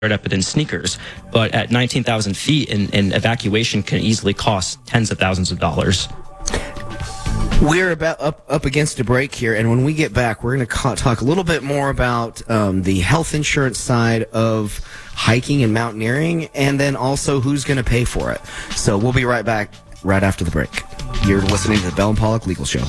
up within sneakers. But at 19,000 feet, an evacuation can easily cost tens of thousands of dollars. We're about up against a break here, and when we get back, we're going to talk a little bit more about the health insurance side of hiking and mountaineering, and then also who's going to pay for it. So we'll be right back right after the break. You're listening to the Bell and Pollock Legal Show.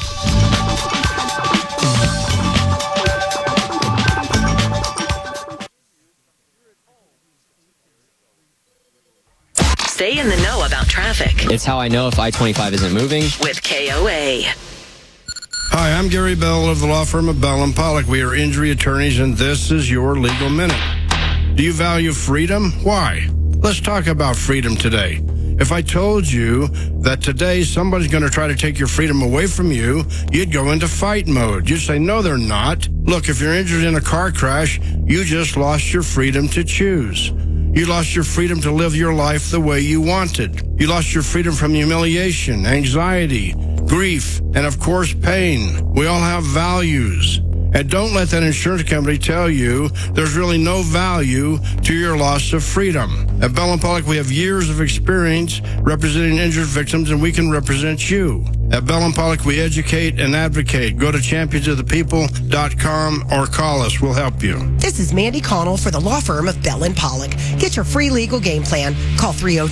Stay in the know about traffic. It's how I know if I-25 isn't moving. With KOA. Hi, I'm Gary Bell of the law firm of Bell & Pollock. We are injury attorneys, and this is your Legal Minute. Do you value freedom? Why? Let's talk about freedom today. If I told you that today somebody's going to try to take your freedom away from you, you'd go into fight mode. You'd say, no, they're not. Look, if you're injured in a car crash, you just lost your freedom to choose. You lost your freedom to live your life the way you wanted. You lost your freedom from humiliation, anxiety, grief, and of course, pain. We all have values. And don't let that insurance company tell you there's really no value to your loss of freedom. At Bell & Pollock, we have years of experience representing injured victims, and we can represent you. At Bell & Pollock, we educate and advocate. Go to championsofthepeople.com or call us. We'll help you. This is Mandy Connell for the law firm of Bell & Pollock. Get your free legal game plan. Call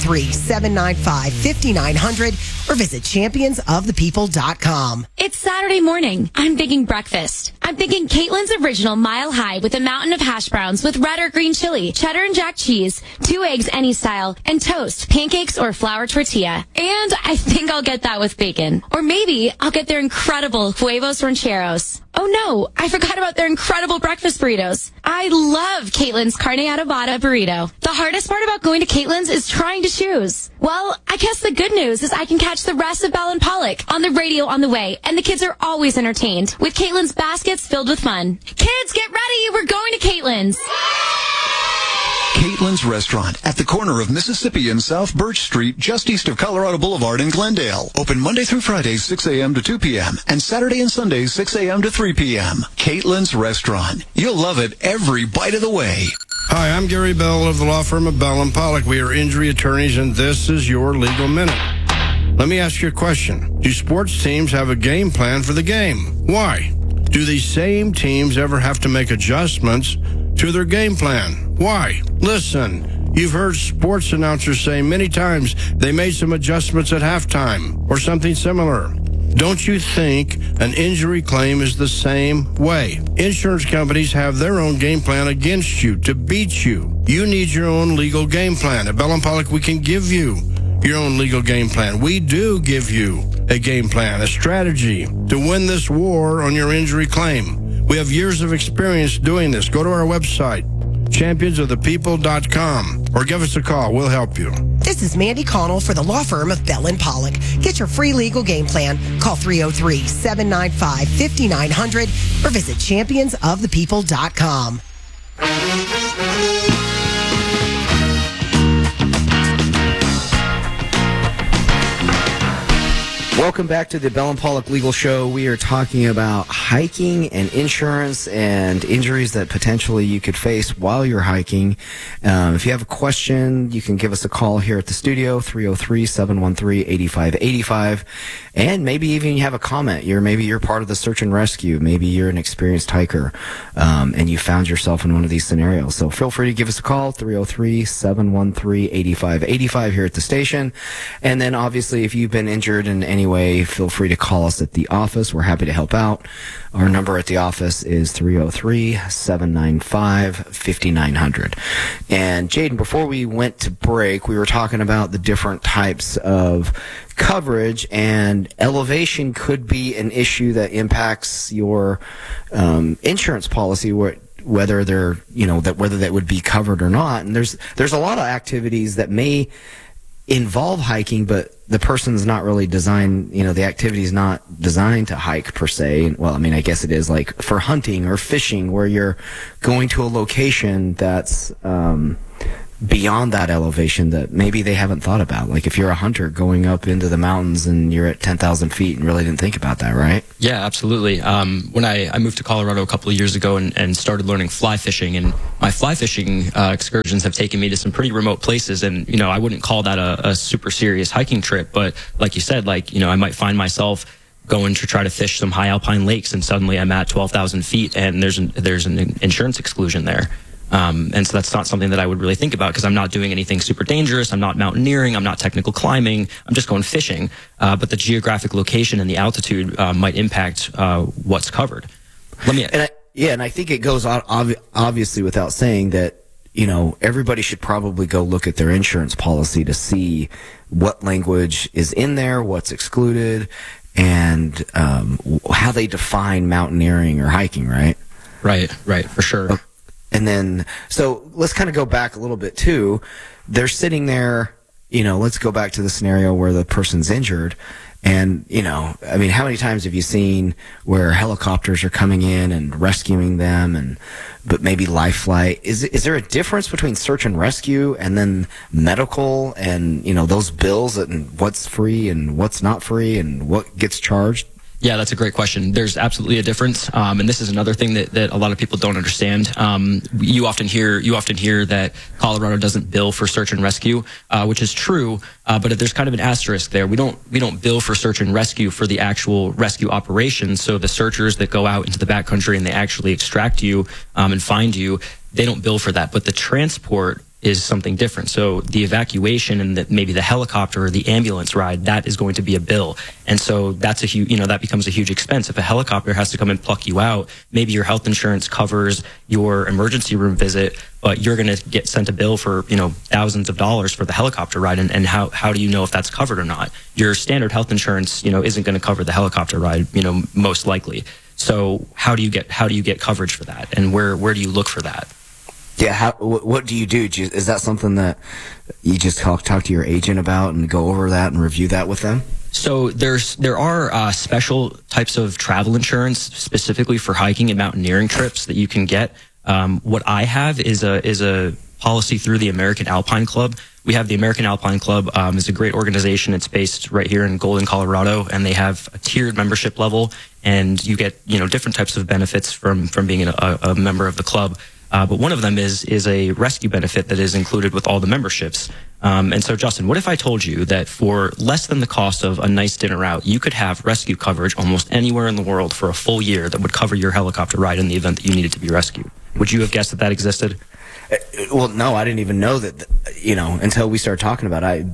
303-795-5900 or visit championsofthepeople.com. It's Saturday morning. I'm thinking breakfast. I'm thinking Caitlin's Original Mile High with a mountain of hash browns with red or green chili, cheddar and jack cheese, 2 eggs any style, and toast, pancakes, or flour tortilla. And I think I'll get that with bacon. Or maybe I'll get their incredible huevos rancheros. Oh no, I forgot about their incredible breakfast burritos. I love Caitlin's carne adobada burrito. The hardest part about going to Caitlin's is trying to choose. Well, I guess the good news is I can catch the rest of Bell & Pollock on the radio on the way, and the kids are always entertained with Caitlin's baskets filled with fun. Kids, get ready, we're going to Caitlin's. Caitlin's Restaurant at the corner of Mississippi and South Birch Street, just east of Colorado Boulevard in Glendale. Open Monday through Friday, 6 a.m. to 2 p.m. and Saturday and Sundays, 6 a.m. to 3 p.m. Caitlin's Restaurant. You'll love it every bite of the way. Hi, I'm Gary Bell of the law firm of Bell & Pollock. We are injury attorneys, and this is your Legal Minute. Let me ask you a question. Do sports teams have a game plan for the game? Why? Do these same teams ever have to make adjustments to their game plan? Why? Listen, you've heard sports announcers say many times they made some adjustments at halftime or something similar. Don't you think an injury claim is the same way? Insurance companies have their own game plan against you to beat you. You need your own legal game plan. At Bell & Pollock, we can give you your own legal game plan. We do give you a game plan, a strategy to win this war on your injury claim. We have years of experience doing this. Go to our website, championsofthepeople.com, or give us a call. We'll help you. This is Mandy Connell for the law firm of Bell & Pollock. Get your free legal game plan. Call 303-795-5900 or visit championsofthepeople.com. Welcome back to the Bell & Pollock Legal Show. We are talking about hiking and insurance and injuries that potentially you could face while you're hiking. If you have a question, you can give us a call here at the studio, 303-713-8585. And maybe even you have a comment. Maybe you're part of the search and rescue. Maybe you're an experienced hiker, and you found yourself in one of these scenarios. So feel free to give us a call, 303-713-8585 here at the station. And then obviously if you've been injured in any way, feel free to call us at the office. We're happy to help out. Our number at the office is 303-795-5900. And Jaden, before we went to break, we were talking about the different types of coverage, and elevation could be an issue that impacts your insurance policy, whether they're, whether that would be covered or not. And there's a lot of activities that may involve hiking, but the person's not really designed, the activity's not designed to hike per se. Well, I mean, I guess it is, like for hunting or fishing, where you're going to a location that's beyond that elevation that maybe they haven't thought about? Like if you're a hunter going up into the mountains and you're at 10,000 feet and really didn't think about that, right? Yeah, absolutely. When I moved to Colorado a couple of years ago and started learning fly fishing, and my fly fishing excursions have taken me to some pretty remote places, and I wouldn't call that a super serious hiking trip, but like you said, I might find myself going to try to fish some high alpine lakes, and suddenly I'm at 12,000 feet, and there's an insurance exclusion there. And so that's not something that I would really think about, because I'm not doing anything super dangerous. I'm not mountaineering. I'm not technical climbing. I'm just going fishing. But the geographic location and the altitude might impact what's covered. And I think it goes on obviously without saying that, everybody should probably go look at their insurance policy to see what language is in there, what's excluded, and how they define mountaineering or hiking, right? Right, for sure. And then, so let's kind of go back a little bit too. They're sitting there, let's go back to the scenario where the person's injured. And, how many times have you seen where helicopters are coming in and rescuing them, but maybe life flight? Is there a difference between search and rescue and then medical and, those bills and what's free and what's not free and what gets charged? Yeah, that's a great question. There's absolutely a difference, and this is another thing that a lot of people don't understand. You often hear that Colorado doesn't bill for search and rescue, which is true, but there's kind of an asterisk there. We don't bill for search and rescue for the actual rescue operation. So the searchers that go out into the backcountry and they actually extract you and find you, they don't bill for that. But the transport is something different. So the evacuation and maybe the helicopter or the ambulance ride, that is going to be a bill. And so that's a huge, that becomes a huge expense. If a helicopter has to come and pluck you out, maybe your health insurance covers your emergency room visit, but you're going to get sent a bill for, thousands of dollars for the helicopter ride. And how do you know if that's covered or not? Your standard health insurance, isn't going to cover the helicopter ride, most likely. So how do you get coverage for that? And where do you look for that? Yeah, what do you do? Is that something that you just talk to your agent about and go over that and review that with them? So there are special types of travel insurance specifically for hiking and mountaineering trips that you can get. What I have is a policy through the American Alpine Club. We have the American Alpine Club. Is a great organization. It's based right here in Golden, Colorado, and they have a tiered membership level, and you get different types of benefits from being a member of the club. But one of them is a rescue benefit that is included with all the memberships. And so, Justin, what if I told you that for less than the cost of a nice dinner out, you could have rescue coverage almost anywhere in the world for a full year that would cover your helicopter ride in the event that you needed to be rescued? Would you have guessed that existed? Well, no, I didn't even know that, until we started talking about it.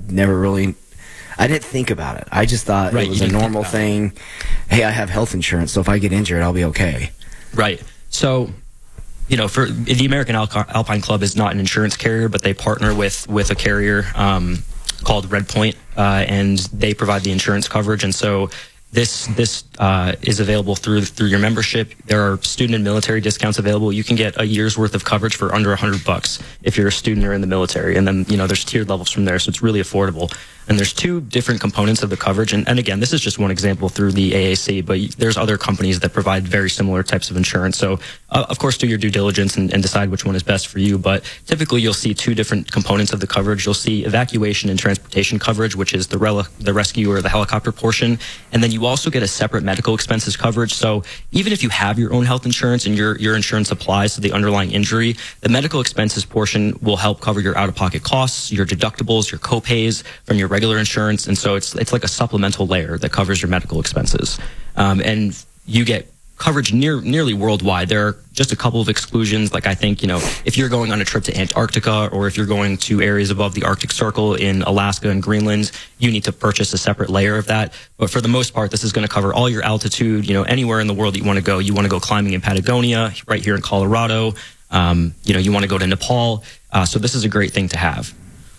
I didn't think about it. I just thought it was a normal thing. Hey, I have health insurance, so if I get injured, I'll be okay. Right. So, for the American Alpine Club is not an insurance carrier, but they partner with a carrier called Red Point, and they provide the insurance coverage. And so this is available through your membership. There are student and military discounts available. You can get a year's worth of coverage for under $100 if you're a student or in the military. And then there's tiered levels from there, so it's really affordable. And there's two different components of the coverage. And again, this is just one example through the AAC, but there's other companies that provide very similar types of insurance. So, of course, do your due diligence and decide which one is best for you. But typically, you'll see two different components of the coverage. You'll see evacuation and transportation coverage, which is the rescue or the helicopter portion. And then you also get a separate medical expenses coverage. So even if you have your own health insurance and your insurance applies to the underlying injury, the medical expenses portion will help cover your out-of-pocket costs, your deductibles, your co-pays from your regular insurance. And so it's like a supplemental layer that covers your medical expenses. And you get coverage nearly worldwide. There are just a couple of exclusions. Like I think, if you're going on a trip to Antarctica or if you're going to areas above the Arctic Circle in Alaska and Greenland, you need to purchase a separate layer of that. But for the most part, this is going to cover all your altitude, anywhere in the world that you want to go. You want to go climbing in Patagonia, right here in Colorado. You want to go to Nepal. So this is a great thing to have.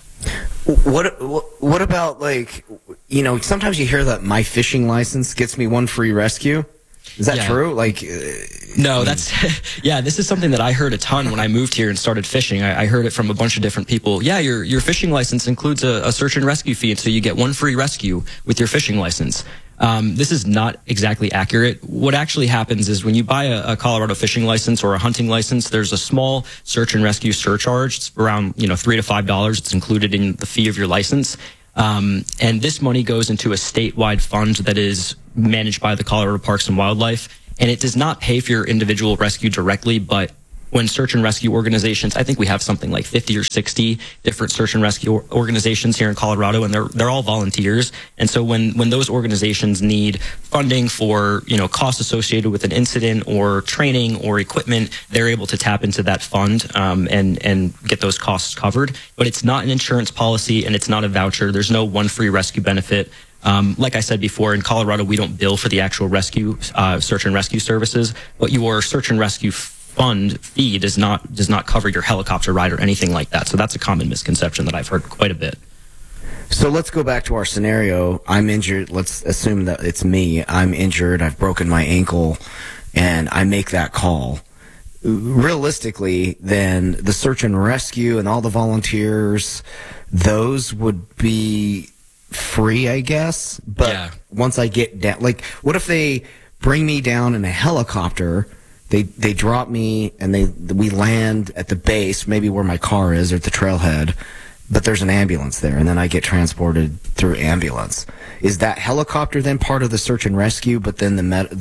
What about sometimes you hear that my fishing license gets me one free rescue. Is that true? No, that's, this is something that I heard a ton when I moved here and started fishing. I heard it from a bunch of different people. Yeah, your fishing license includes a search and rescue fee, and so you get one free rescue with your fishing license. This is not exactly accurate. What actually happens is when you buy a Colorado fishing license or a hunting license, there's a small search and rescue surcharge. It's around, $3 to $5. It's included in the fee of your license. And this money goes into a statewide fund that is managed by the Colorado Parks and Wildlife. And it does not pay for your individual rescue directly, but when search and rescue organizations, I think we have something like 50 or 60 different search and rescue organizations here in Colorado, and they're all volunteers. And so when those organizations need funding for, costs associated with an incident or training or equipment, they're able to tap into that fund and get those costs covered. But it's not an insurance policy and it's not a voucher. There's no one free rescue benefit. Like I said before, in Colorado, we don't bill for the actual rescue, search and rescue services, but your search and rescue fund fee does not cover your helicopter ride or anything like that. So that's a common misconception that I've heard quite a bit. So let's go back to our scenario. I'm injured. Let's assume that it's me. I'm injured. I've broken my ankle, and I make that call. Realistically, then the search and rescue and all the volunteers, those would be free, I guess. But once I get down, what if they bring me down in a helicopter? They drop me and we land at the base, maybe where my car is or at the trailhead, but there's an ambulance there, and then I get transported through ambulance. Is that helicopter then part of the search and rescue, but then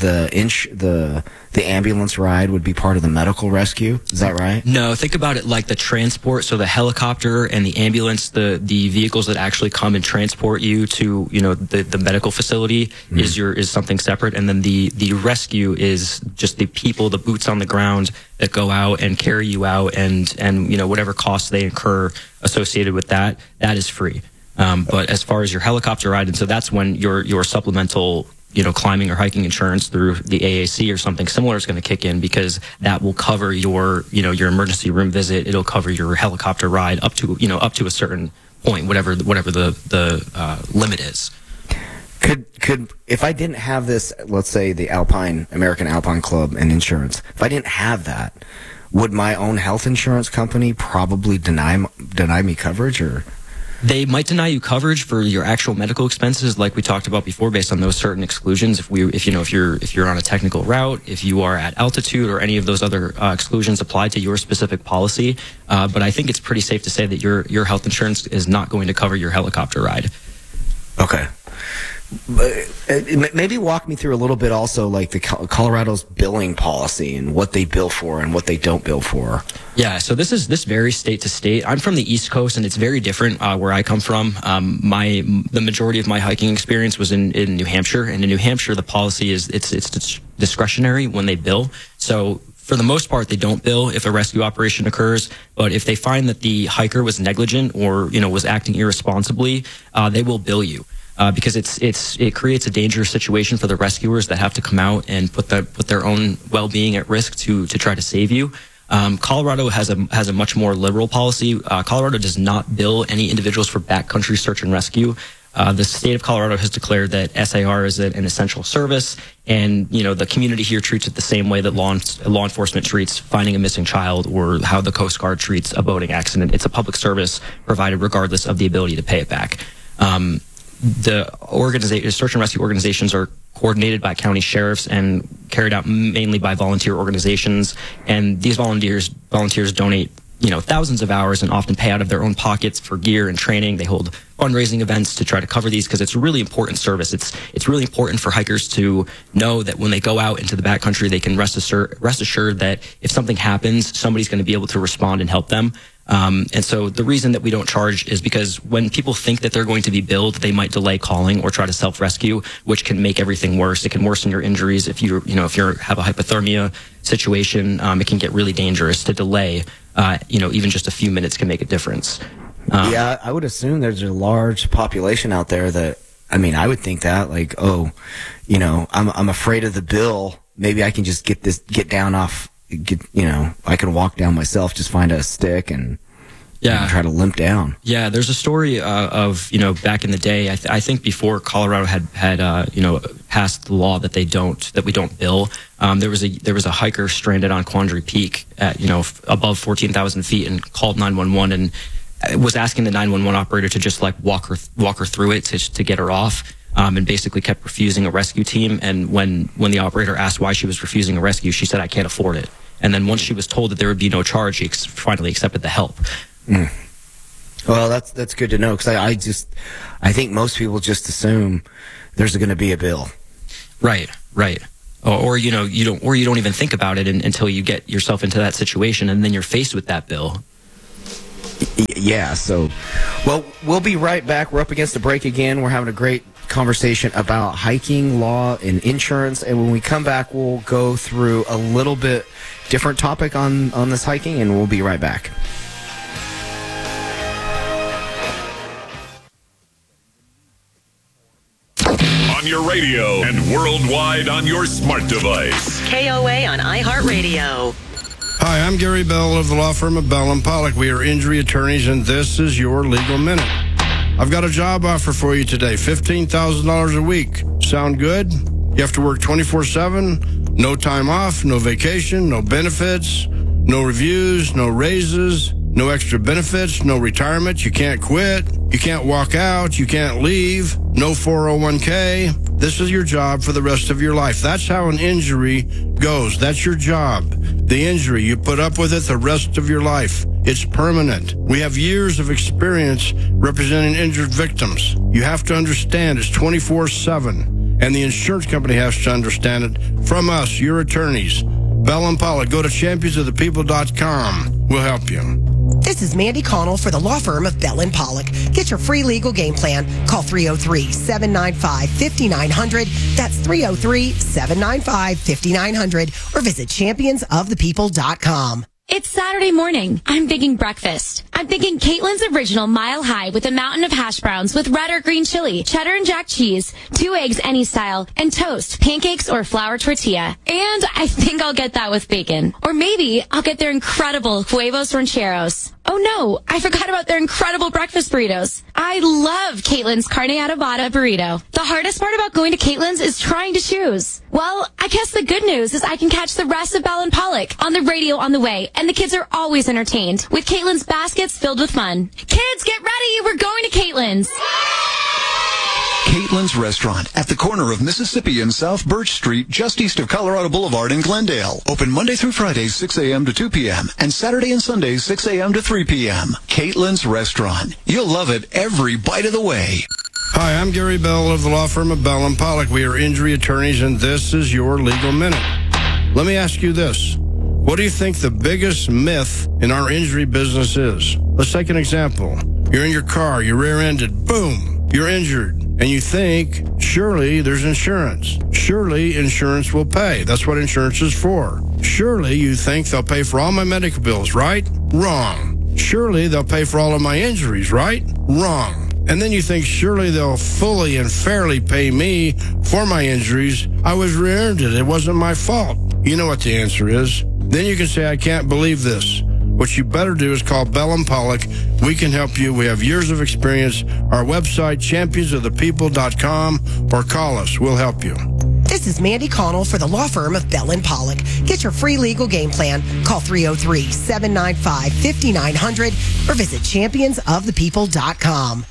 the ambulance ride would be part of the medical rescue? Is that right? No, think about it like the transport. So the helicopter and the ambulance, the vehicles that actually come and transport you to, the medical facility is something separate. And then the rescue is just the people, the boots on the ground that go out and carry you out and whatever costs they incur associated with that is free. But as far as your helicopter ride, and so that's when your supplemental, climbing or hiking insurance through the AAC or something similar is going to kick in, because that will cover your emergency room visit. It'll cover your helicopter ride up to a certain point, whatever the limit is. Could if I didn't have this, let's say the American Alpine Club and insurance, if I didn't have that, would my own health insurance company probably deny me coverage? Or they might deny you coverage for your actual medical expenses, like we talked about before, based on those certain exclusions. If you're on a technical route, if you are at altitude, or any of those other exclusions apply to your specific policy. But I think it's pretty safe to say that your health insurance is not going to cover your helicopter ride. Okay. Maybe walk me through a little bit also, like the Colorado's billing policy and what they bill for and what they don't bill for. Yeah, so this varies state to state. I'm from the East Coast, and it's very different where I come from. The majority of my hiking experience was in New Hampshire, and in New Hampshire, the policy is it's discretionary when they bill. So for the most part, they don't bill if a rescue operation occurs. But if they find that the hiker was negligent or was acting irresponsibly, they will bill you. Because it creates a dangerous situation for the rescuers that have to come out and put their own well-being at risk to try to save you. Colorado has a much more liberal policy. Colorado does not bill any individuals for backcountry search and rescue. The state of Colorado has declared that SAR is an essential service, and the community here treats it the same way that law enforcement treats finding a missing child, or how the Coast Guard treats a boating accident. It's a public service provided regardless of the ability to pay it back. The search and rescue organizations are coordinated by county sheriffs and carried out mainly by volunteer organizations. And these volunteers donate, thousands of hours and often pay out of their own pockets for gear and training. They hold fundraising events to try to cover these, because it's a really important service. It's really important for hikers to know that when they go out into the backcountry, they can rest assured that if something happens, somebody's going to be able to respond and help them. And so the reason that we don't charge is because when people think that they're going to be billed, they might delay calling or try to self-rescue, which can make everything worse. It can worsen your injuries. If you have a hypothermia situation, it can get really dangerous to delay. Even just a few minutes can make a difference. Yeah, I would assume there's a large population out there that, I would think that, I'm afraid of the bill. Maybe I can just get down off. I can walk down myself, just find a stick and try to limp down. Yeah, there's a story of back in the day. I think before Colorado had passed the law that we don't bill. There was a hiker stranded on Quandary Peak at above 14,000 feet and called 911 and was asking the 911 operator to just walk her through it to get her off. and basically kept refusing a rescue team. And when the operator asked why she was refusing a rescue, she said, "I can't afford it." And then once she was told that there would be no charge, she finally accepted the help. Well, that's good to know, because I think most people just assume there's going to be a bill. Right. Or you don't even think about it until you get yourself into that situation, and then you're faced with that bill. Yeah, so, well, we'll be right back. We're up against the break again. We're having a great conversation about hiking, law, and insurance. And when we come back, we'll go through a little bit different topic on this hiking, and we'll be right back. On your radio and worldwide on your smart device. KOA on iHeartRadio. Hi, I'm Gary Bell of the law firm of Bell and Pollock. We are injury attorneys, and this is your Legal Minute. I've got a job offer for you today, $15,000 a week. Sound good? You have to work 24/7, no time off, no vacation, no benefits, no reviews, no raises, no extra benefits, no retirement. You can't quit. You can't walk out. You can't leave. No 401k. This is your job for the rest of your life. That's how an injury goes. That's your job. The injury, you put up with it the rest of your life. It's permanent. We have years of experience representing injured victims. You have to understand it's 24/7. And the insurance company has to understand it from us, your attorneys. Bell and Pollock. Go to championsofthepeople.com. We'll help you. This is Mandy Connell for the law firm of Bell & Pollock. Get your free legal game plan. Call 303-795-5900. That's 303-795-5900. Or visit championsofthepeople.com. It's Saturday morning. I'm thinking breakfast. I'm thinking Caitlin's Original Mile High with a mountain of hash browns with red or green chili, cheddar and jack cheese, 2 eggs any style, and toast, pancakes, or flour tortilla. And I think I'll get that with bacon. Or maybe I'll get their incredible huevos rancheros. Oh no, I forgot about their incredible breakfast burritos. I love Caitlin's carne adobada burrito. The hardest part about going to Caitlin's is trying to choose. Well, I guess the good news is I can catch the rest of Bell and Pollock on the radio on the way, and the kids are always entertained with Caitlin's baskets filled with fun. Kids, get ready! We're going to Caitlin's! Caitlin's Restaurant at the corner of Mississippi and South Birch Street, just east of Colorado Boulevard in Glendale. Open Monday through Friday, 6 a.m. to 2 p.m. and Saturday and Sunday, 6 a.m. to 3 p.m. Caitlin's Restaurant. You'll love it every bite of the way. Hi, I'm Gary Bell of the law firm of Bell and Pollock. We are injury attorneys, and this is your Legal Minute. Let me ask you this. What do you think the biggest myth in our injury business is? Let's take an example. You're in your car, you're rear-ended, boom, you're injured. And you think, surely there's insurance. Surely insurance will pay. That's what insurance is for. Surely you think they'll pay for all my medical bills, right? Wrong. Surely they'll pay for all of my injuries, right? Wrong. And then you think, surely they'll fully and fairly pay me for my injuries. I was rear-ended. It wasn't my fault. You know what the answer is. Then you can say, I can't believe this. What you better do is call Bell & Pollock. We can help you. We have years of experience. Our website, championsofthepeople.com, or call us. We'll help you. This is Mandy Connell for the law firm of Bell & Pollock. Get your free legal game plan. Call 303-795-5900 or visit championsofthepeople.com.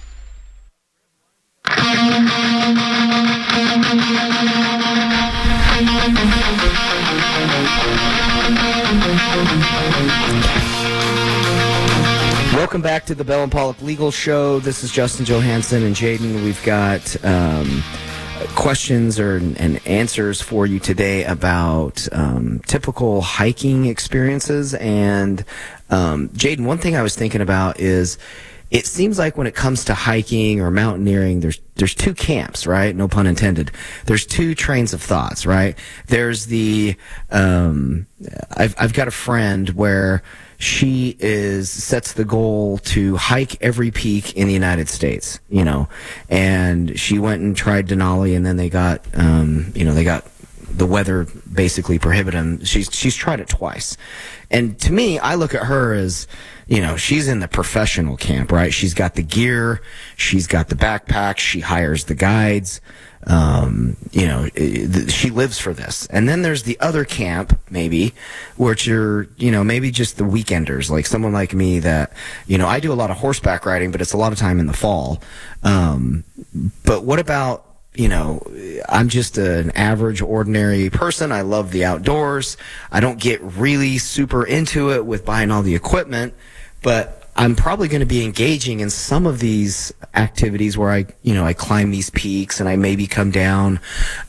Welcome back to the Bell & Pollock Legal Show. This is Justin Johansson and Jaden. We've got questions and answers for you today about typical hiking experiences. And Jaden, one thing I was thinking about is it seems like when it comes to hiking or mountaineering, there's two camps, right? No pun intended. There's two trains of thoughts, right? There's the I've got a friend where she sets the goal to hike every peak in the United States, you know, and she went and tried Denali, and then they got the weather basically prohibited them. She's tried it twice. And to me, I look at her as, you know, she's in the professional camp, right? She's got the gear, she's got the backpack, she hires the guides. she lives for this. And then there's the other camp, maybe, which are, maybe just the weekenders, like someone like me that, I do a lot of horseback riding, but it's a lot of time in the fall. But what about, I'm just an average, ordinary person. I love the outdoors. I don't get really super into it with buying all the equipment, but I'm probably going to be engaging in some of these activities where I climb these peaks and I maybe come down.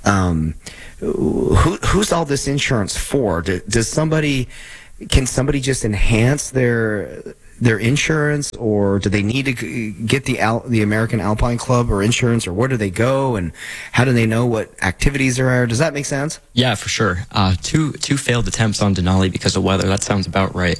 Who's all this insurance for? Can somebody just enhance their insurance, or do they need to get the American Alpine Club or insurance, or where do they go, and how do they know what activities there are? Does that make sense? Yeah, for sure. Two failed attempts on Denali because of weather. That sounds about right.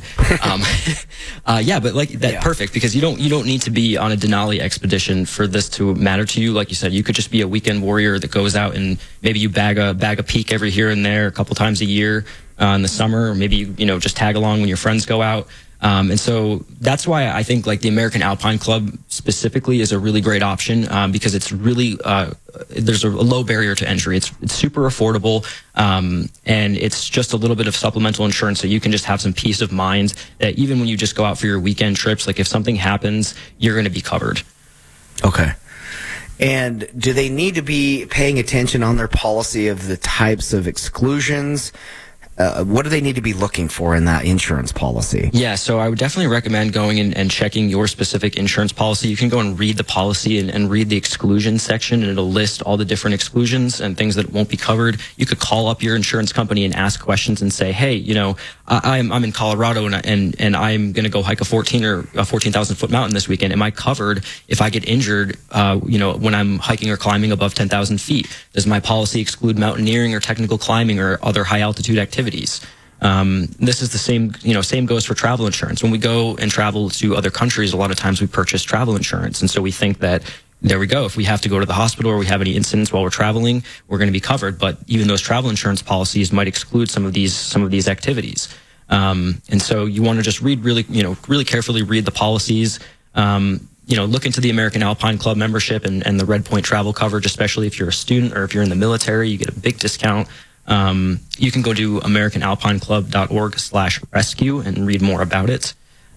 Yeah, but perfect, because you don't need to be on a Denali expedition for this to matter to you. Like you said, you could just be a weekend warrior that goes out and maybe you bag a peak every here and there a couple times a year in the summer, or maybe just tag along when your friends go out. And so that's why I think the American Alpine Club specifically is a really great option, because it's really, there's a low barrier to entry. It's super affordable. And it's just a little bit of supplemental insurance. So you can just have some peace of mind that even when you just go out for your weekend trips, if something happens, you're going to be covered. Okay. And do they need to be paying attention on their policy of the types of exclusions? What do they need to be looking for in that insurance policy? Yeah, so I would definitely recommend going in and checking your specific insurance policy. You can go and read the policy and read the exclusion section, and it'll list all the different exclusions and things that won't be covered. You could call up your insurance company and ask questions and say, hey, I'm in Colorado and I'm going to go hike a 14,000 foot mountain this weekend. Am I covered if I get injured, when I'm hiking or climbing above 10,000 feet? Does my policy exclude mountaineering or technical climbing or other high altitude activities? This is the same goes for travel insurance. When we go and travel to other countries, a lot of times we purchase travel insurance. And so we think that, there we go, if we have to go to the hospital or we have any incidents while we're traveling, we're going to be covered. But even those travel insurance policies might exclude some of these activities. And so you want to just really carefully read the policies. Look into the American Alpine Club membership and the Red Point travel coverage, especially if you're a student or if you're in the military, you get a big discount. You can go to americanalpineclub.org/rescue and read more about it.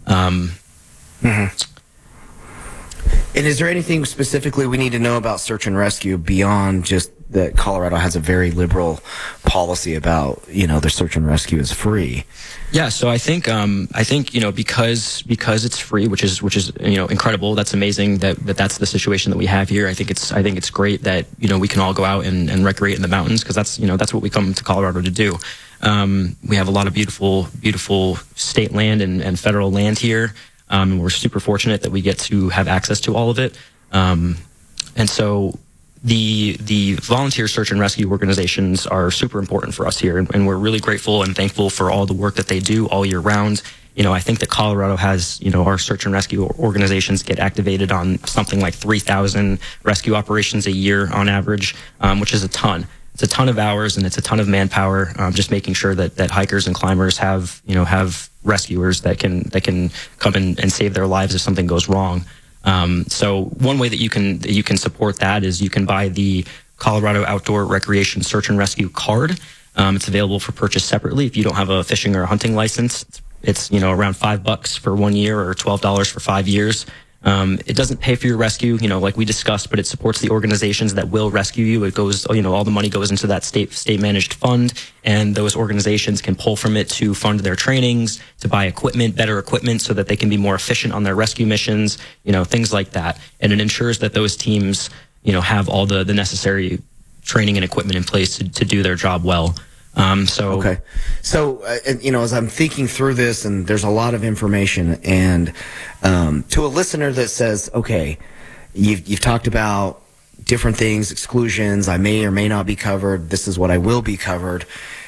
And is there anything specifically we need to know about search and rescue beyond just that Colorado has a very liberal policy about, their search and rescue is free? Yeah, so I think because it's free, which is incredible. That's amazing that's the situation that we have here. I think it's great that we can all go out and recreate in the mountains, because that's what we come to Colorado to do. We have a lot of beautiful state land and federal land here. And we're super fortunate that we get to have access to all of it. And so the volunteer search and rescue organizations are super important for us here, and we're really grateful and thankful for all the work that they do all year round. I think that Colorado has, our search and rescue organizations get activated on something like 3,000 rescue operations a year on average, which is a ton. It's a ton of hours and it's a ton of manpower, just making sure that hikers and climbers have rescuers that can come and save their lives if something goes wrong. So one way that you can support that is you can buy the Colorado Outdoor Recreation Search and Rescue card. It's available for purchase separately if you don't have a fishing or a hunting license. It's around $5 for 1 year or $12 for 5 years. It doesn't pay for your rescue, like we discussed, but it supports the organizations that will rescue you. It goes, all the money goes into that state managed fund, and those organizations can pull from it to fund their trainings, to buy better equipment so that they can be more efficient on their rescue missions, things like that. And it ensures that those teams, have all the necessary training and equipment in place to do their job well. Okay. So, as I'm thinking through this, and there's a lot of information, and to a listener that says, okay, you've talked about different things, exclusions, I may or may not be covered, this is what I will be covered.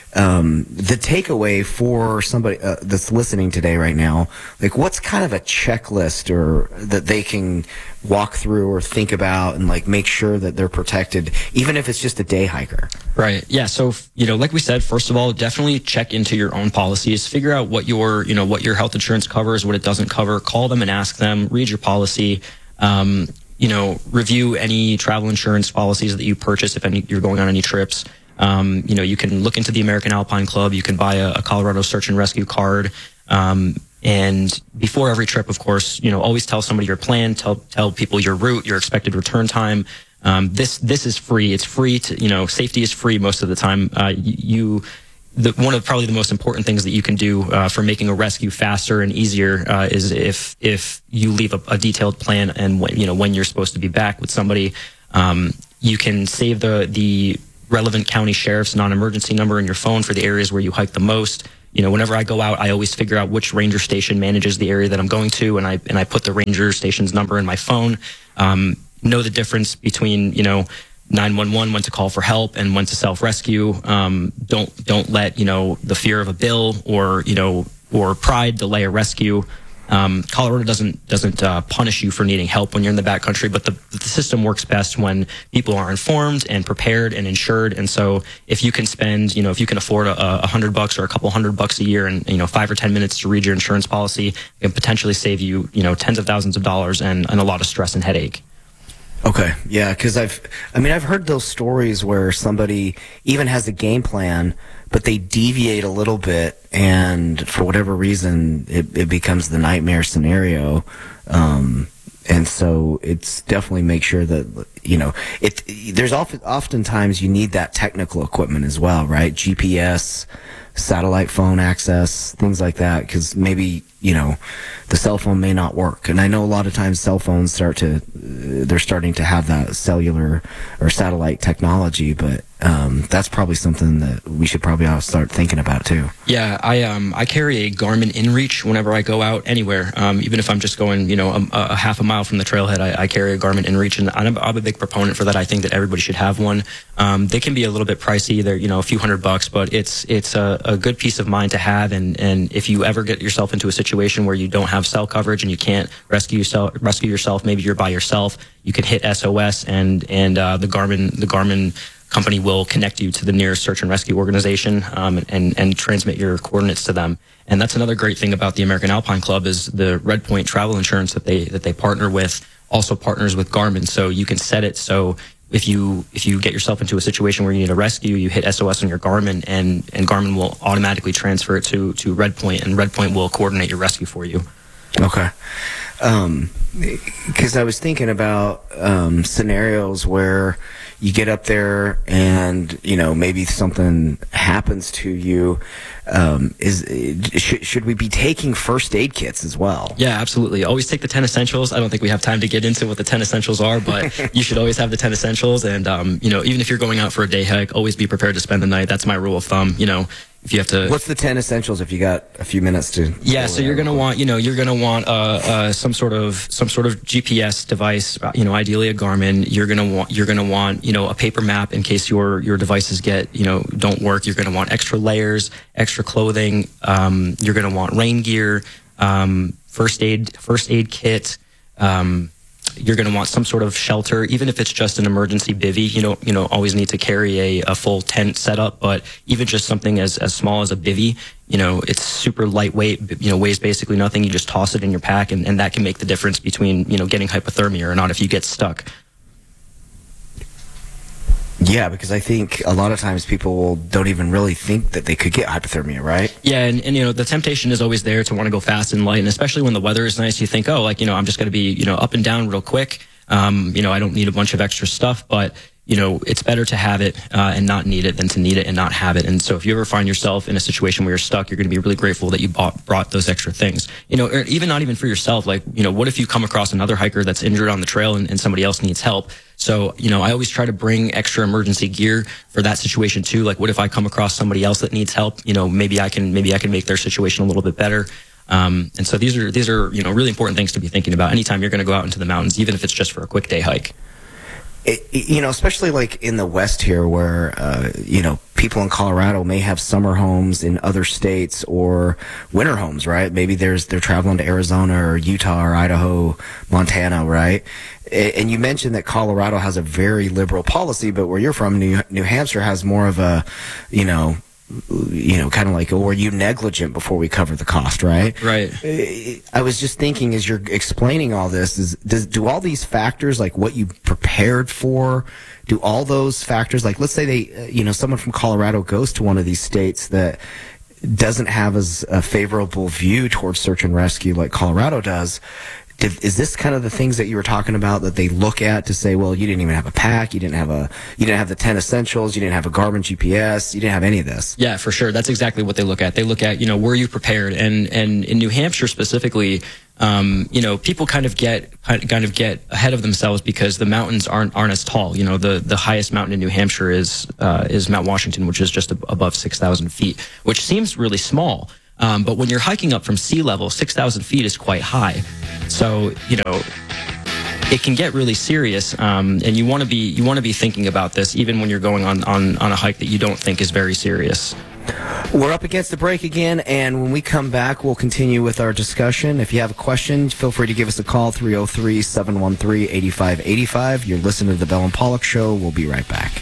The takeaway for somebody that's listening today right now, what's kind of a checklist or that they can walk through or think about and make sure that they're protected, even if it's just a day hiker? Right. Yeah. So, like we said, first of all, definitely check into your own policies, figure out what your health insurance covers, what it doesn't cover, call them and ask them, read your policy. review any travel insurance policies that you purchase if you're going on any trips. You can look into the American Alpine Club. You can buy a Colorado Search and Rescue card. And before every trip, of course, always tell somebody your plan, tell people your route, your expected return time. This is free. It's free to, safety is free most of the time. One of probably the most important things that you can do for making a rescue faster and easier is if you leave a detailed plan and when you're supposed to be back with somebody. You can save the relevant county sheriff's non-emergency number in your phone for the areas where you hike the most. Whenever I go out, I always figure out which ranger station manages the area that I'm going to, and I put the ranger station's number in my phone. Know the difference between 911, when to call for help and when to self-rescue. Don't let the fear of a bill or pride delay a rescue. Colorado doesn't punish you for needing help when you're in the backcountry, but the system works best when people are informed and prepared and insured. And so if you can spend, if you can afford $100 or a couple $100 a year and 5 or 10 minutes to read your insurance policy, it can potentially save you tens of thousands of dollars and a lot of stress and headache. Okay, yeah, because I've heard those stories where somebody even has a game plan, but they deviate a little bit, and for whatever reason, it becomes the nightmare scenario. And so it's definitely make sure that, there's oftentimes you need that technical equipment as well, right? GPS, satellite phone access, things like that, because maybe, the cell phone may not work. And I know a lot of times cell phones they're starting to have that cellular or satellite technology, but that's probably something that we should probably all start thinking about too. Yeah, I carry a Garmin InReach whenever I go out anywhere. Even if I'm just going, a half a mile from the trailhead, I carry a Garmin InReach, and I'm a big proponent for that. I think that everybody should have one. They can be a little bit pricey. They're, a few $100, but it's a good peace of mind to have. And if you ever get yourself into a situation where you don't have cell coverage and you can't rescue yourself, maybe you're by yourself, you can hit SOS and the Garmin company will connect you to the nearest search and rescue organization and transmit your coordinates to them. And that's another great thing about the American Alpine Club is the Red Point travel insurance that they partner with also partners with Garmin. So you can set it so if you get yourself into a situation where you need a rescue, you hit SOS on your Garmin and Garmin will automatically transfer it to Red Point, and Red Point will coordinate your rescue for you. Okay. Because I was thinking about scenarios where you get up there and maybe something happens to you. Should we be taking first aid kits as well? Yeah, absolutely. Always take the 10 essentials. I don't think we have time to get into what the 10 essentials are, but you should always have the 10 essentials. And even if you're going out for a day hike, always be prepared to spend the night. That's my rule of thumb. If you have to. What's the 10 essentials if you got a few minutes to? Yeah, so you're gonna want some sort of GPS device. Ideally a Garmin. You're gonna want a paper map in case your devices don't work. You're gonna want extra layers, extra clothing. You're gonna want rain gear, first aid kit. You're going to want some sort of shelter, even if it's just an emergency bivvy. You don't always need to carry a full tent setup, but even just something as small as a bivvy, it's super lightweight, weighs basically nothing. You just toss it in your pack, and that can make the difference between, getting hypothermia or not if you get stuck. Yeah, because I think a lot of times people don't even really think that they could get hypothermia, right? Yeah, and the temptation is always there to want to go fast and light, and especially when the weather is nice, you think, I'm just going to be, up and down real quick. I don't need a bunch of extra stuff, but it's better to have it and not need it than to need it and not have it. And so if you ever find yourself in a situation where you're stuck, you're going to be really grateful that you brought those extra things. Or even not even for yourself. Like, what if you come across another hiker that's injured on the trail and somebody else needs help? So, I always try to bring extra emergency gear for that situation too. Like, what if I come across somebody else that needs help? Maybe I can make their situation a little bit better. And so these are really important things to be thinking about anytime you're going to go out into the mountains, even if it's just for a quick day hike. Especially like in the West here where, people in Colorado may have summer homes in other states or winter homes, right? Maybe they're traveling to Arizona or Utah or Idaho, Montana, right? And you mentioned that Colorado has a very liberal policy, but where you're from, New Hampshire has more of a, kind of like, were you negligent before we cover the cost, right? Right. I was just thinking as you're explaining all this, do all these factors, like what you prepared for, do all those factors, like let's say they, someone from Colorado goes to one of these states that doesn't have as a favorable view towards search and rescue like Colorado does. Is this kind of the things that you were talking about that they look at to say, well, you didn't even have a pack, you didn't have the 10 essentials, you didn't have a Garmin GPS, you didn't have any of this? Yeah, for sure. That's exactly what they look at. They look at, were you prepared? And in New Hampshire specifically, people kind of get ahead of themselves because the mountains aren't as tall. The highest mountain in New Hampshire is Mount Washington, which is just above 6,000 feet, which seems really small. But when you're hiking up from sea level, 6,000 feet is quite high. So, it can get really serious. And you want to be thinking about this even when you're going on a hike that you don't think is very serious. We're up against the break again, and when we come back, we'll continue with our discussion. If you have a question, feel free to give us a call, 303-713-8585. You're listening to the Bell and Pollock Show. We'll be right back.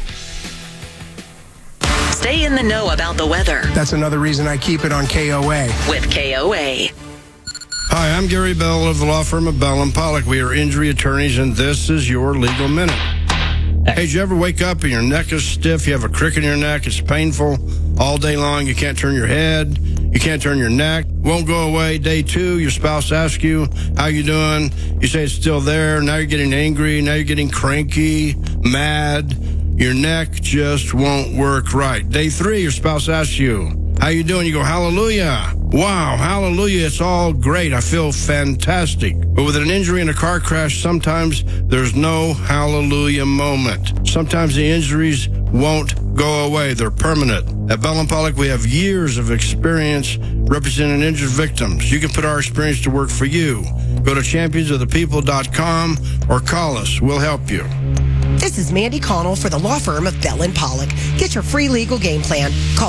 Stay in the know about the weather. That's another reason I keep it on KOA. With KOA. Hi, I'm Gary Bell of the law firm of Bell and Pollock. We are injury attorneys, and this is your legal minute. Hey, did you ever wake up and your neck is stiff? You have a crick in your neck. It's painful all day long. You can't turn your head. You can't turn your neck. Won't go away. Day 2, your spouse asks you, how you doing? You say it's still there. Now you're getting angry. Now you're getting cranky, mad. Your neck just won't work right. Day 3, your spouse asks you, how you doing? You go, hallelujah. Wow, hallelujah. It's all great. I feel fantastic. But with an injury in a car crash, sometimes there's no hallelujah moment. Sometimes the injuries won't go away. They're permanent. At Bell and Pollock, we have years of experience representing injured victims. You can put our experience to work for you. Go to championsofthepeople.com or call us. We'll help you. This is Mandy Connell for the law firm of Bell & Pollock. Get your free legal game plan. Call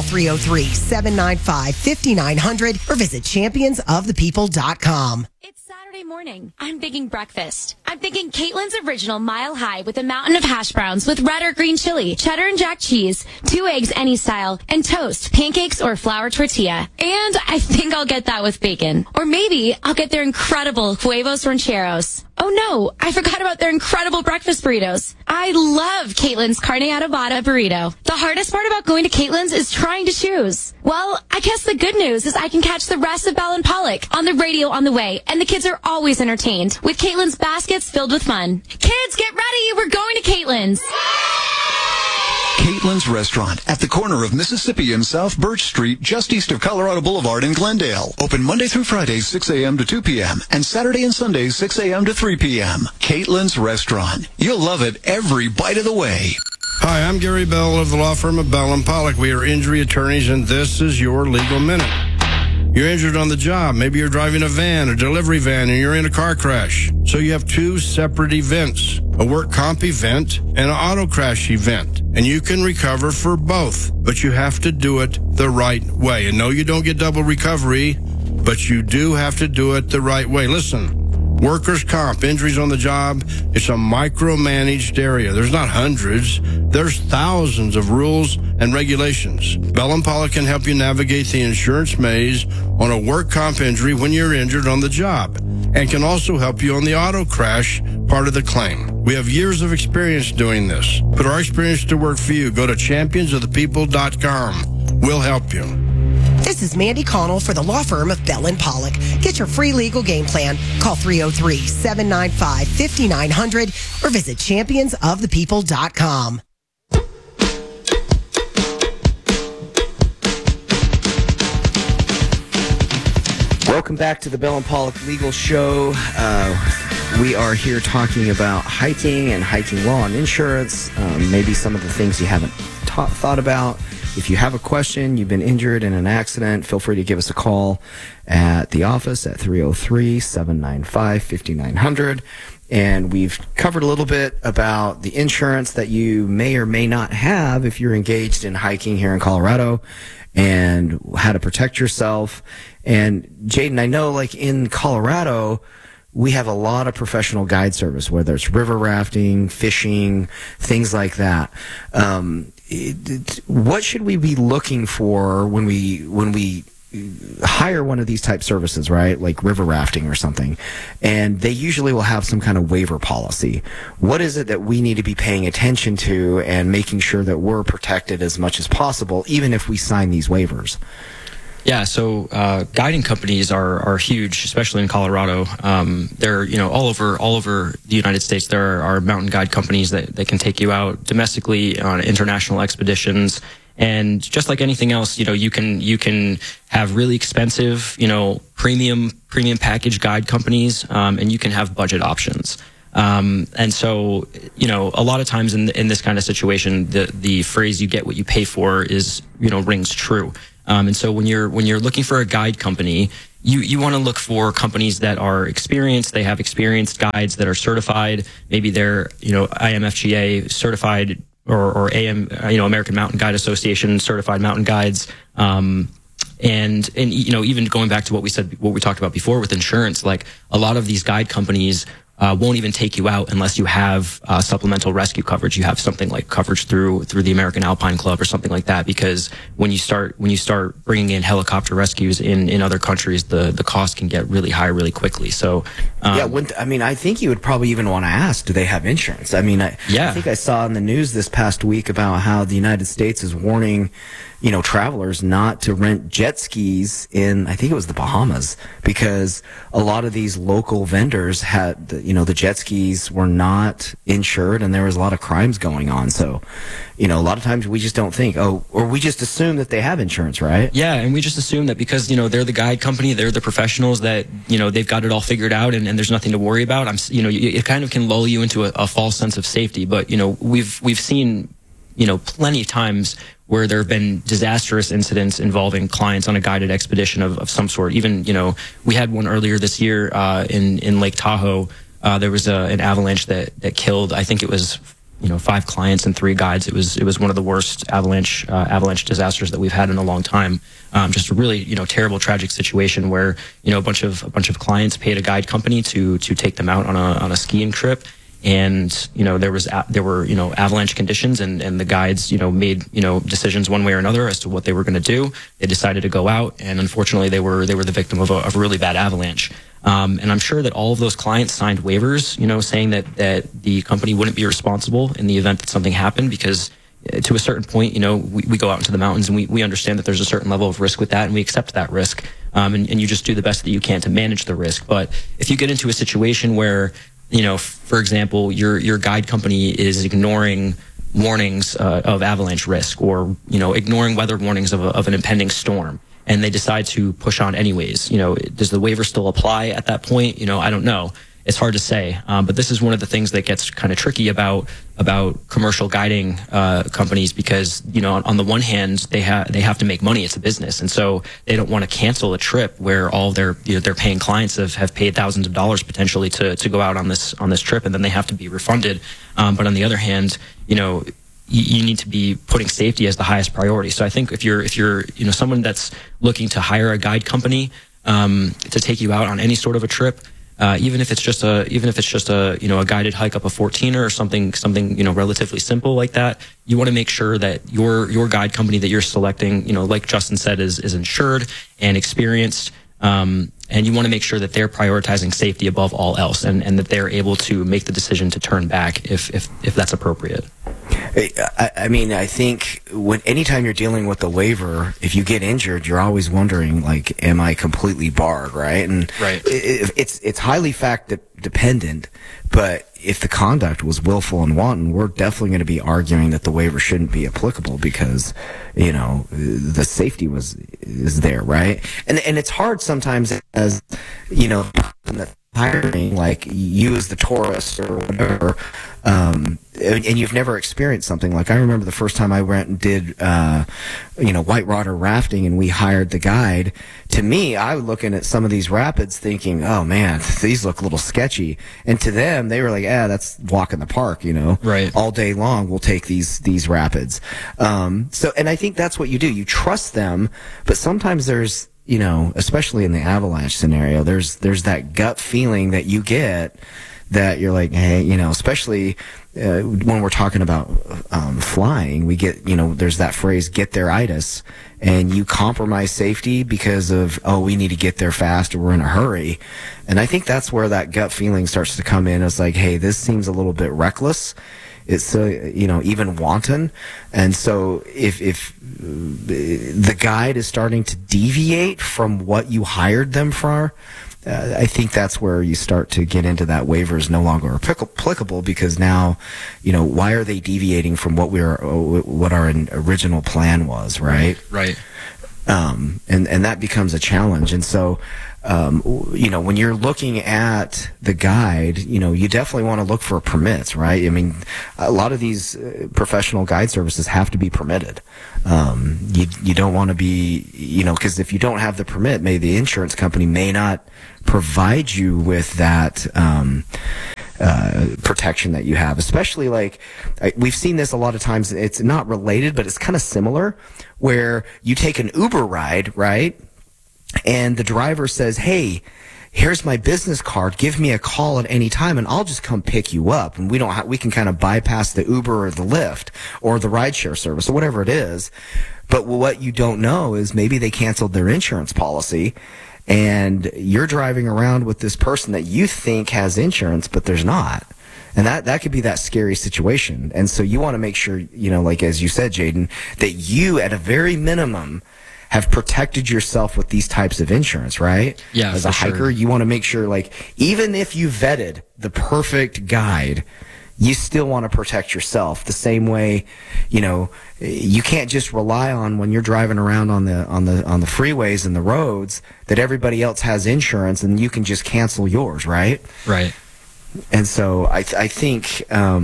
303-795-5900 or visit championsofthepeople.com. It's Saturday morning. I'm thinking breakfast. I'm thinking Caitlin's Original Mile High with a mountain of hash browns with red or green chili, cheddar and jack cheese, 2 eggs any style, and toast, pancakes, or flour tortilla. And I think I'll get that with bacon. Or maybe I'll get their incredible huevos rancheros. Oh no, I forgot about their incredible breakfast burritos. I love Caitlin's carne adobada burrito. The hardest part about going to Caitlin's is trying to choose. Well, I guess the good news is I can catch the rest of Bell & Pollock on the radio on the way, and the kids are always entertained with Caitlin's baskets filled with fun. Kids, get ready, we're going to Caitlin's. Caitlin's Restaurant at the corner of Mississippi and South Birch Street, just east of Colorado Boulevard in Glendale. Open Monday through Friday, 6 a.m. to 2 p.m. and Saturday and Sunday, 6 a.m. to 3 p.m. Caitlin's Restaurant. You'll love it every bite of the way. Hi, I'm Gary Bell of the law firm of Bell & Pollock. We are injury attorneys, and this is your legal minute. You're injured on the job. Maybe you're driving a van, a delivery van, and you're in a car crash. So you have 2 separate events, a work comp event and an auto crash event. And you can recover for both, but you have to do it the right way. And no, you don't get double recovery, but you do have to do it the right way. Listen. Workers' comp, injuries on the job, it's a micromanaged area. There's not hundreds. There's thousands of rules and regulations. Bell & Pollock can help you navigate the insurance maze on a work comp injury when you're injured on the job, and can also help you on the auto crash part of the claim. We have years of experience doing this. Put our experience to work for you. Go to championsofthepeople.com. We'll help you. This is Mandy Connell for the law firm of Bell & Pollock. Get your free legal game plan. Call 303-795-5900 or visit championsofthepeople.com. Welcome back to the Bell & Pollock Legal Show. We are here talking about hiking and hiking law and insurance, maybe some of the things you haven't thought about. If you have a question, you've been injured in an accident, feel free to give us a call at the office at 303-795-5900. And we've covered a little bit about the insurance that you may or may not have if you're engaged in hiking here in Colorado, and how to protect yourself. And Jaden, I know like in Colorado, we have a lot of professional guide service, whether it's river rafting, fishing, things like that. what should we be looking for when we hire one of these type services, right? Like river rafting or something. And they usually will have some kind of waiver policy. What is it that we need to be paying attention to and making sure that we're protected as much as possible, even if we sign these waivers? Yeah, so guiding companies are huge, especially in Colorado. They're all over the United States. There are mountain guide companies that can take you out domestically on international expeditions. And just like anything else, you can have really expensive, premium package guide companies, and you can have budget options. And so, a lot of times in this kind of situation, the phrase "you get what you pay for" is, rings true. And so when you're looking for a guide company, you want to look for companies that are experienced. They have experienced guides that are certified. Maybe they're, IMFGA certified or AM, American Mountain Guide Association certified mountain guides. And even going back to what we talked about before with insurance, like a lot of these guide companies won't even take you out unless you have supplemental rescue coverage. You have something like coverage through the American Alpine Club or something like that, because when you start bringing in helicopter rescues in other countries, the cost can get really high really quickly. So I think you would probably even want to ask, do they have insurance? I think I saw in the news this past week about how the United States is warning travelers not to rent jet skis in, I think it was the Bahamas, because a lot of these local vendors had, the jet skis were not insured and there was a lot of crimes going on. So, a lot of times we just don't think, or we just assume that they have insurance, right? Yeah, and we just assume that because, they're the guide company, they're the professionals, that, they've got it all figured out and there's nothing to worry about. It kind of can lull you into a false sense of safety. But, we've seen, plenty of times where there have been disastrous incidents involving clients on a guided expedition of some sort. Even, we had one earlier this year in Lake Tahoe. There was an avalanche that killed, I think it was, 5 clients and 3 guides. It was one of the worst avalanche disasters that we've had in a long time. Just a really, terrible, tragic situation where, a bunch of clients paid a guide company to take them out on a skiing trip. And, there were avalanche conditions and the guides, made, decisions one way or another as to what they were going to do. They decided to go out, and unfortunately they were the victim of a really bad avalanche. And I'm sure that all of those clients signed waivers, saying that the company wouldn't be responsible in the event that something happened, because to a certain point, we go out into the mountains and we understand that there's a certain level of risk with that, and we accept that risk. And you just do the best that you can to manage the risk. But if you get into a situation where, for example, your guide company is ignoring warnings of avalanche risk, or ignoring weather warnings of an impending storm, and they decide to push on anyways, does the waiver still apply at that point? I don't know. It's hard to say. But this is one of the things that gets kind of tricky about commercial guiding companies, because on the one hand they have to make money. It's a business, and so they don't want to cancel a trip where all their their paying clients have paid thousands of dollars potentially to go out on this trip, and then they have to be refunded. But on the other hand, you need to be putting safety as the highest priority. So I think if you're someone that's looking to hire a guide company to take you out on any sort of a trip, even if it's just a a guided hike up a 14er or something relatively simple like that, you want to make sure that your guide company that you're selecting, like Justin said, is insured and experienced. And you want to make sure that they're prioritizing safety above all else, and that they're able to make the decision to turn back if that's appropriate. I think anytime you're dealing with the waiver, if you get injured, you're always wondering, like, am I completely barred, right? And right. It's highly fact dependent, but if the conduct was willful and wanton, we're definitely going to be arguing that the waiver shouldn't be applicable, because the safety is there, right? And it's hard sometimes, as in the hiring, like you as the tourist or whatever, and you've never experienced something. Like, I remember the first time I went and did white water rafting, and we hired the guide. To me, I was looking at some of these rapids thinking, oh man, these look a little sketchy, and to them they were like, that's walk in the park, right, all day long we'll take these rapids. And I think that's what you do, you trust them. But sometimes there's, especially in the avalanche scenario, there's that gut feeling that you get that you're like, hey, you know, especially when we're talking about flying, we get, you know, there's that phrase, get there itis, and you compromise safety because of, oh, we need to get there fast or we're in a hurry. And I think that's where that gut feeling starts to come in. It's like, hey, this seems a little bit reckless. It's, you know, even wanton. And so if the guide is starting to deviate from what you hired them for, I think that's where you start to get into that waiver is no longer applicable, because now, you know, why are they deviating from what our original plan was, right? Right. And that becomes a challenge. And so, you know, when you're looking at the guide, you know, you definitely want to look for permits, right? I mean, a lot of these professional guide services have to be permitted. You don't want to be, you know, because if you don't have the permit, maybe the insurance company may not provide you with that protection that you have. Especially like we've seen this a lot of times. It's not related, but it's kind of similar, where you take an Uber ride, right? And the driver says, hey, here's my business card. Give me a call at any time and I'll just come pick you up. And we can kind of bypass the Uber or the Lyft or the rideshare service or whatever it is. But what you don't know is maybe they canceled their insurance policy and you're driving around with this person that you think has insurance, but there's not. And that could be that scary situation. And so you want to make sure, you know, like as you said, Jaden, that you at a very minimum have protected yourself with these types of insurance, right? Yeah, as a hiker, you want to make sure, like, even if you vetted the perfect guide, you still want to protect yourself the same way. You know, you can't just rely on when you're driving around on the freeways and the roads that everybody else has insurance and you can just cancel yours, right? Right. And so I think,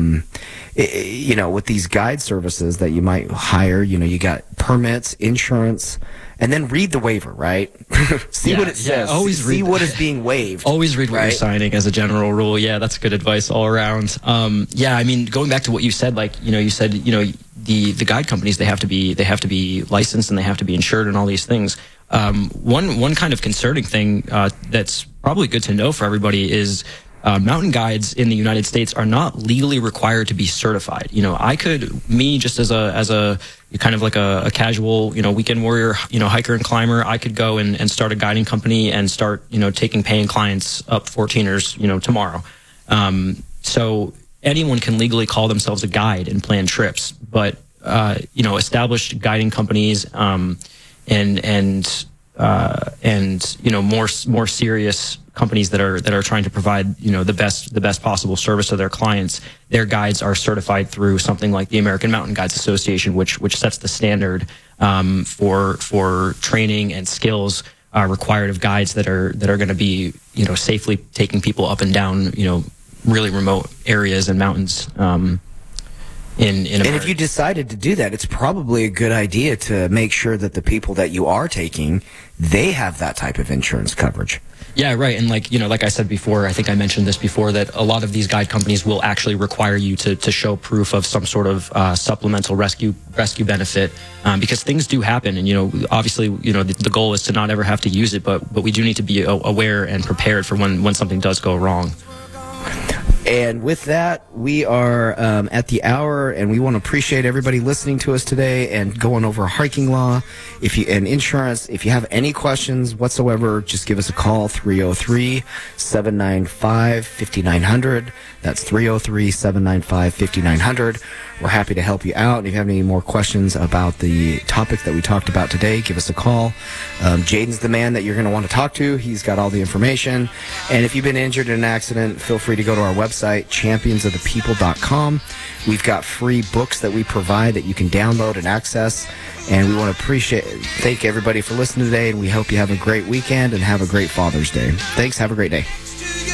you know, with these guide services that you might hire, you know, you got permits, insurance, and then read the waiver, right? See what it says. Always see what is being waived. Always read what right? you're signing as a general rule. Yeah, that's good advice all around. Yeah, I mean, going back to what you said, like, you know, you said, you know, the guide companies, they have to be licensed and they have to be insured and all these things. One kind of concerning thing that's probably good to know for everybody is mountain guides in the United States are not legally required to be certified. You know, just as a kind of like a casual, you know, weekend warrior, you know, hiker and climber, I could go and start a guiding company and start, you know, taking paying clients up 14ers, you know, tomorrow. So anyone can legally call themselves a guide and plan trips, but, you know, established guiding companies, and you know, more serious companies that are trying to provide, you know, the best possible service to their clients, their guides are certified through something like the American Mountain Guides Association, which sets the standard for training and skills required of guides that are going to be, you know, safely taking people up and down, you know, really remote areas and mountains. In and if you decided to do that, it's probably a good idea to make sure that the people that you are taking, they have that type of insurance coverage. Yeah, right. And like, you know, like I said before, I think I mentioned this before, that a lot of these guide companies will actually require you to show proof of some sort of supplemental rescue benefit, because things do happen. And, you know, obviously, you know, the goal is to not ever have to use it, but we do need to be aware and prepared for when something does go wrong. And with that, we are at the hour, and we want to appreciate everybody listening to us today and going over hiking law and insurance. If you have any questions whatsoever, just give us a call, 303-795-5900. That's 303-795-5900. We're happy to help you out. And if you have any more questions about the topic that we talked about today, give us a call. Jaden's the man that you're going to want to talk to. He's got all the information. And if you've been injured in an accident, feel free to go to our website, championsofthepeople.com. We've got free books that we provide that you can download and access. And we want to thank everybody for listening today. And we hope you have a great weekend and have a great Father's Day. Thanks. Have a great day.